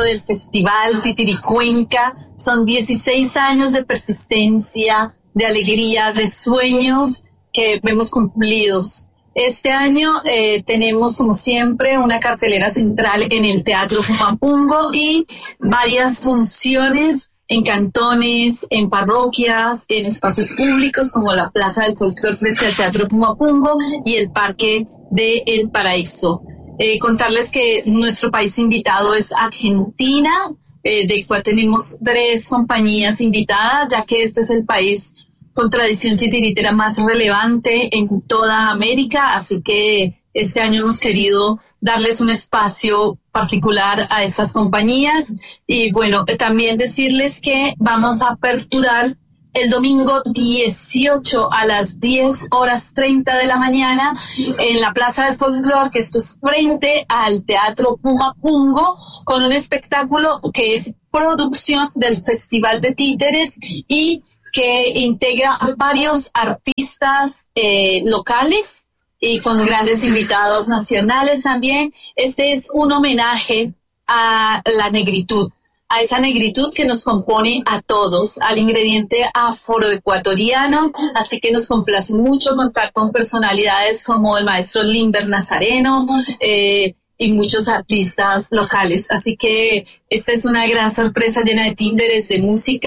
del Festival Titiricuenca. Son 16 años de persistencia, de alegría, de sueños que vemos cumplidos. Este año tenemos, como siempre, una cartelera central en el Teatro Pumapungo y varias funciones en cantones, en parroquias, en espacios públicos como la Plaza del Folclor frente al Teatro Pumapungo y el Parque de El Paraíso. Contarles que nuestro país invitado es Argentina, del cual tenemos 3 compañías invitadas, ya que este es el país con tradición titiritera más relevante en toda América, así que este año hemos querido darles un espacio particular a estas compañías y bueno, también decirles que vamos a aperturar el domingo 18 a las 10:30 de la mañana en la Plaza del Folclor, que esto es frente al Teatro Pumapungo, con un espectáculo que es producción del Festival de Títeres y que integra a varios artistas locales y con grandes invitados nacionales también. Este es un homenaje a la negritud, a esa negritud que nos compone a todos, al ingrediente afroecuatoriano, así que nos complace mucho contar con personalidades como el maestro Limber Nazareno y muchos artistas locales, así que esta es una gran sorpresa llena de títeres, de música.